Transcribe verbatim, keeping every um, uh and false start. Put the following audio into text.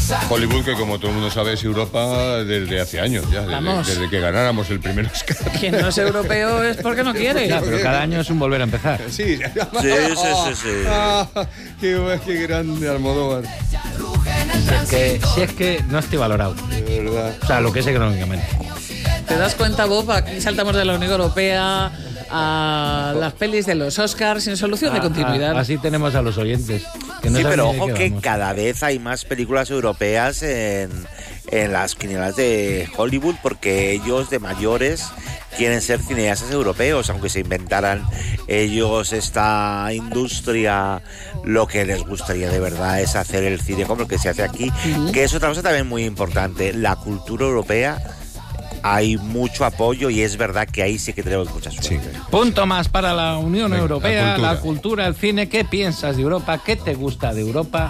Hollywood, que como todo el mundo sabe es Europa desde hace años ya, desde, desde que ganáramos el primer Oscar. Quien no es europeo es porque no quiere. Ya, pero cada año es un volver a empezar. Sí, sí, sí, sí, sí. Ah, qué, qué grande Almodóvar. Si es, que, si es que no estoy valorado. De verdad. O sea, lo que es económicamente. ¿Te das cuenta, Bob? Aquí saltamos de la Unión Europea a las pelis de los Oscars sin solución de continuidad. A, a, así tenemos a los oyentes. Que no sí, pero ojo que vamos. Cada vez hay más películas europeas en, en las quinielas de Hollywood, porque ellos de mayores quieren ser cineastas europeos, aunque se inventaran ellos esta industria. Lo que les gustaría de verdad es hacer el cine como el que se hace aquí, uh-huh. que es otra cosa también muy importante. La cultura europea, hay mucho apoyo y es verdad que ahí sí que tenemos mucha suerte. Sí. Punto más para la Unión Venga, Europea, la cultura. la cultura, el cine. ¿Qué piensas de Europa? ¿Qué te gusta de Europa?